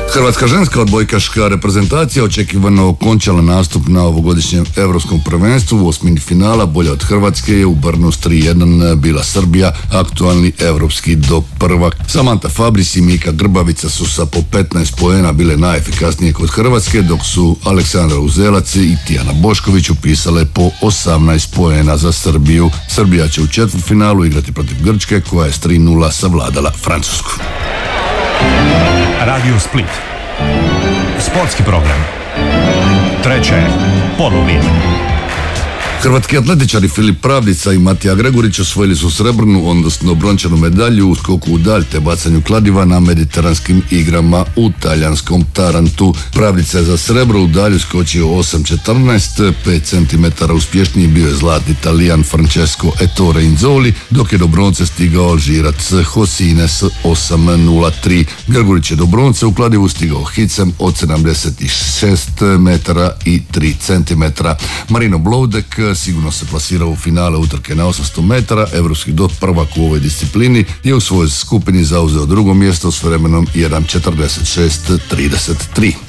Hrvatska ženska odbojkaška reprezentacija očekivano okončala nastup na ovogodišnjem europskom prvenstvu. U osmini finala bolja od Hrvatske je u Brnu s 3:1 bila Srbija, aktualni europski do prvak. Samanta Fabris i Mika Grbavica su sa po 15 poena bile najefikasnije kod Hrvatske, dok su Aleksandra Uzelac i Tijana Bošković upisale po 18 poena za Srbiju. Srbija će u četvrtfinalu igrati protiv Grčke, koja je s 3:0 savladala Francusku. Radio Split. Sportski program. Treće poluvrijeme. Hrvatski atletičari Filip Pravdica i Matija Gregurić osvojili su srebrnu, odnosno brončanu medalju u skoku u dalj te bacanju kladiva na mediteranskim igrama u talijanskom Tarantu. Pravdica je za srebro u dalju skočio 8:14, 5 cm uspješniji bio je zlatni Talijan Francesco Ettore Inzoli, dok je do bronce stigao Alžirac Hosine s 8:03. Gregurić je do bronce u kladivu stigao hicem od 76 metara i 3 cm. Marino Bloudek sigurno se plasirao u finale utrke na 800 metara. Evropski prvak u ovoj disciplini je u svojoj skupini zauzeo drugo mjesto s vremenom 1:46:33.